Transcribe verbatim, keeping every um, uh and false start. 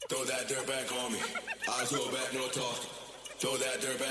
Throw that dirt back on me. I throw back, no talk. Throw that dirt back.